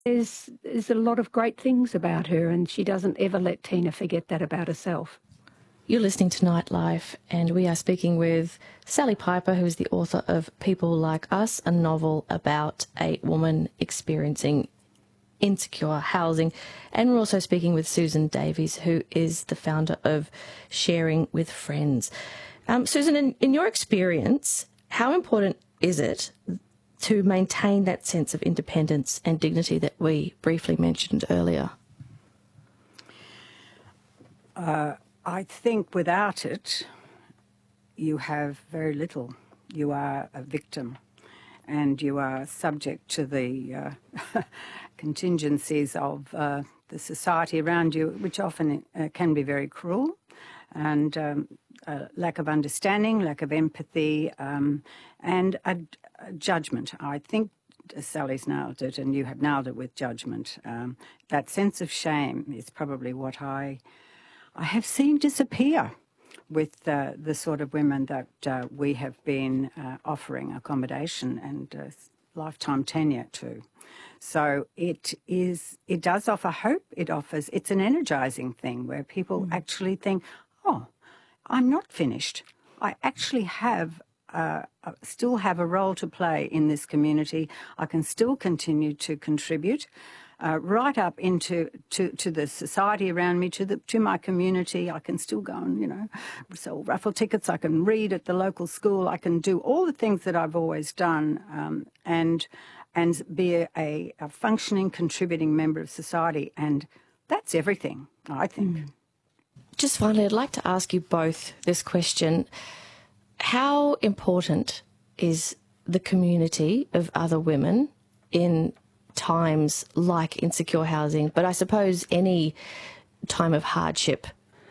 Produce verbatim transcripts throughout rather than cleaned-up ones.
There's, there's a lot of great things about her, and she doesn't ever let Tina forget that about herself. You're listening to Nightlife, and we are speaking with Sally Piper, who is the author of People Like Us, a novel about a woman experiencing insecure housing. And we're also speaking with Susan Davies, who is the founder of Sharing with Friends. Um, Susan, in, in your experience, how important is it to maintain that sense of independence and dignity that we briefly mentioned earlier? Uh, I think without it, you have very little. You are a victim, and you are subject to the uh, contingencies of uh, the society around you, which often uh, can be very cruel, and um, a lack of understanding, lack of empathy, um, and a, a judgment. I think Sally's nailed it, and you have nailed it with judgment. Um, that sense of shame is probably what I... I have seen disappear with uh, the sort of women that uh, we have been uh, offering accommodation and uh, lifetime tenure to. So it is, it does offer hope. It offers, it's an energising thing where people mm. actually think, oh, I'm not finished. I actually have, uh, still have a role to play in this community. I can still continue to contribute. Uh, right up into to, to the society around me, to the to my community. I can still go and, you know, sell raffle tickets. I can read at the local school. I can do all the things that I've always done, um, and and be a, a, a functioning, contributing member of society. And that's everything, I think. Mm. Just finally, I'd like to ask you both this question. How important is the community of other women in times like insecure housing, but I suppose any time of hardship?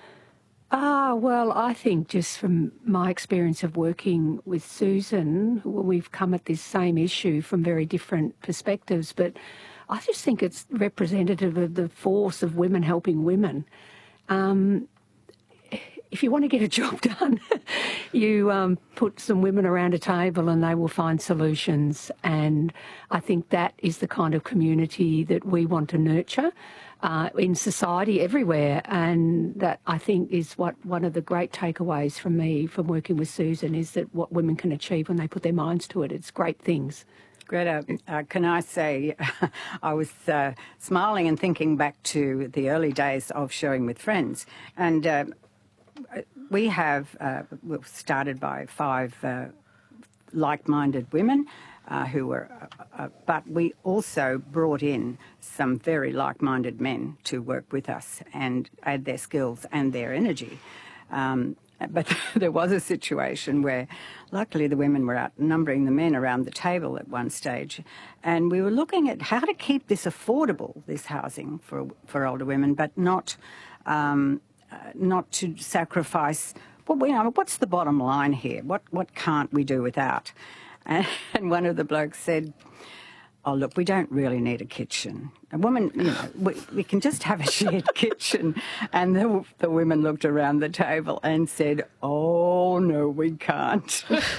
Ah, well, I think just from my experience of working with Susan, we've come at this same issue from very different perspectives, but I just think it's representative of the force of women helping women. Um, if you want to get a job done, you um, put some women around a table and they will find solutions. And I think that is the kind of community that we want to nurture uh, in society everywhere. And that, I think, is what one of the great takeaways from me from working with Susan is that what women can achieve when they put their minds to it. It's great things. Greta, uh, can I say, I was uh, smiling and thinking back to the early days of Sharing with Friends. And uh, we have, uh, we were started by five uh, like-minded women uh, who were, uh, uh, but we also brought in some very like-minded men to work with us and add their skills and their energy. Um, but there was a situation where luckily the women were outnumbering the men around the table at one stage, and we were looking at how to keep this affordable, this housing for, for older women, but not... Um, Uh, not to sacrifice, well, you know, what's the bottom line here? What what can't we do without? And, and one of the blokes said, oh, look, we don't really need a kitchen. A woman, you know, we, we can just have a shared kitchen. And the, the women looked around the table and said, oh, no, we can't.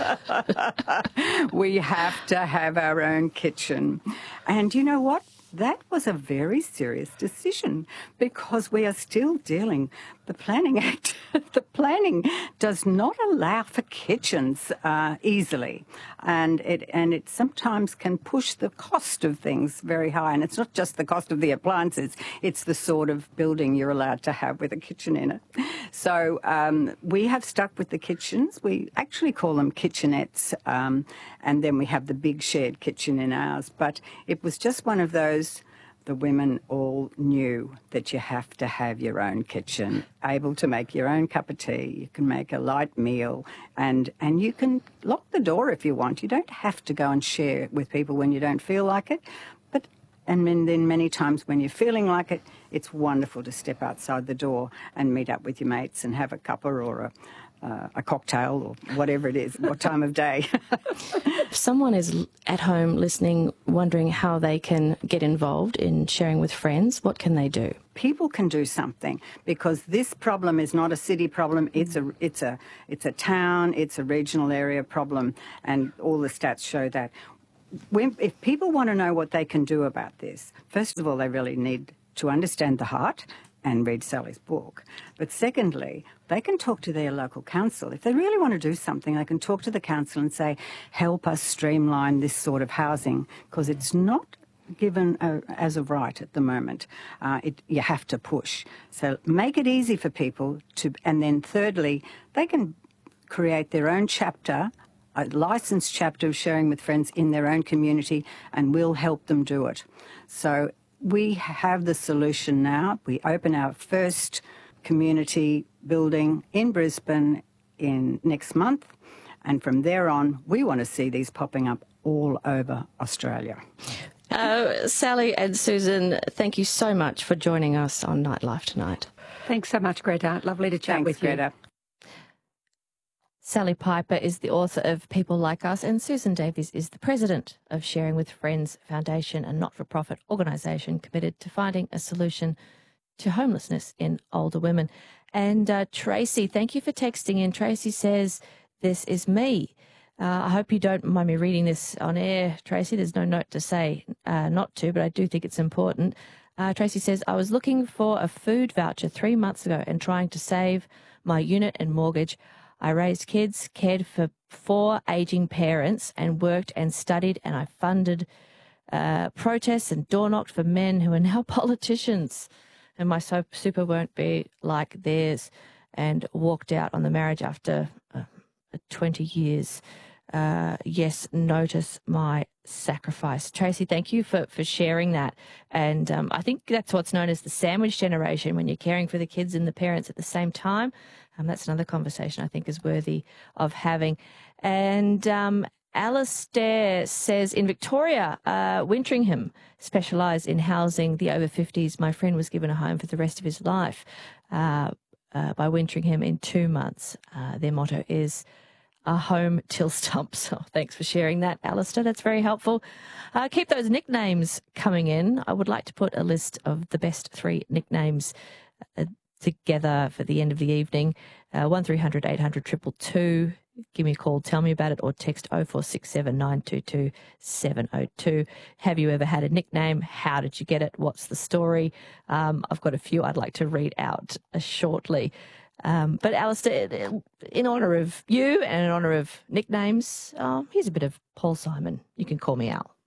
We have to have our own kitchen. And you know what? That was a very serious decision because we are still dealing, the Planning Act, the planning does not allow for kitchens uh, easily, and it and it sometimes can push the cost of things very high. And it's not just the cost of the appliances, it's the sort of building you're allowed to have with a kitchen in it. So um, we have stuck with the kitchens. We actually call them kitchenettes, um, and then we have the big shared kitchen in ours. But it was just one of those, the women all knew that you have to have your own kitchen, able to make your own cup of tea, you can make a light meal, and, and you can lock the door if you want. You don't have to go and share with people when you don't feel like it. But and then many times when you're feeling like it, it's wonderful to step outside the door and meet up with your mates and have a cuppa or a, uh, a cocktail or whatever it is, what time of day. If someone is at home listening, wondering how they can get involved in Sharing with Friends, what can they do? People can do something because this problem is not a city problem. It's a, it's a, it's a town, it's a regional area problem, and all the stats show that. when, if people want to know what they can do about this, first of all, they really need to understand the heart and read Sally's book. But secondly, they can talk to their local council. If they really want to do something, they can talk to the council and say, help us streamline this sort of housing, because it's not given uh, as a right at the moment. Uh, it, you have to push. So make it easy for people to, and then thirdly, they can create their own chapter, a licensed chapter of Sharing with Friends in their own community, and we'll help them do it. So we have the solution now. We open our first community building in Brisbane in next month, and from there on, we want to see these popping up all over Australia. Uh, Sally and Susan, thank you so much for joining us on Nightlife tonight. Thanks so much, Greta. Lovely to chat Thanks, with you. Greta. Sally Piper is the author of People Like Us, and Susan Davies is the president of Sharing with Friends Foundation, a not-for-profit organisation committed to finding a solution to homelessness in older women. And uh, Tracy, thank you for texting in. Tracy says, this is me. Uh, I hope you don't mind me reading this on air, Tracy. There's no note to say uh, not to, but I do think it's important. Uh, Tracy says, I was looking for a food voucher three months ago and trying to save my unit and mortgage. I raised kids, cared for four ageing parents, and worked and studied, and I funded uh, protests and door knocked for men who are now politicians. And my super won't be like theirs, and walked out on the marriage after uh, twenty years. Uh, yes, notice my sacrifice. Tracy, thank you for, for sharing that. And um, I think that's what's known as the sandwich generation, when you're caring for the kids and the parents at the same time. Um, that's another conversation I think is worthy of having. And um, Alistair says, in Victoria, uh, Wintringham specialise in housing the over fifties. My friend was given a home for the rest of his life uh, uh, by Wintringham in two months. Uh, their motto is a home till stumps. Oh, thanks for sharing that, Alistair. That's very helpful. Uh, keep those nicknames coming in. I would like to put a list of the best three nicknames uh, together for the end of the evening. Uh, one three hundred eight hundred two two two. Give me a call, tell me about it, or text oh four six seven nine two two seven oh two. Have you ever had a nickname? How did you get it? What's the story? Um, I've got a few I'd like to read out uh, shortly. Um, but Alistair, in honour of you and in honour of nicknames, uh, here's a bit of Paul Simon. You can call me Al.